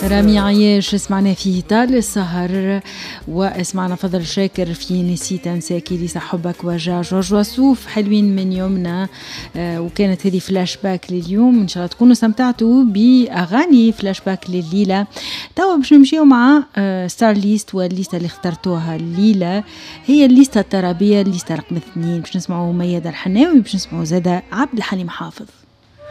رامي عياش سمعنا في طال السهر، واسمعنا فضل شاكر في نسيت انساكي ليس حبك وجع جورج وسوف. حلوين من يومنا. وكانت هذه فلاش باك لليوم، ان شاء الله تكونوا استمتعتوا باغاني فلاش باك لليله. توا باش نمشيو مع ستار ليست، والليسته اللي اخترتوها الليله هي الليسته الطربيه، الليسته رقم 2. باش نسمعوا ميادة الحناوي، باش نسمعوا زاده عبد الحليم حافظ.